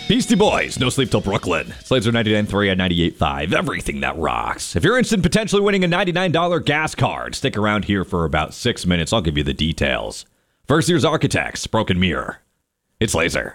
Beastie Boys, No Sleep Till Brooklyn. Slates are 99.3 and 98.5. Everything that rocks. If you're interested in potentially winning a $99 gas card, stick around here for about 6 minutes. I'll give you the details. First Year's Architects, Broken Mirror. It's Laser.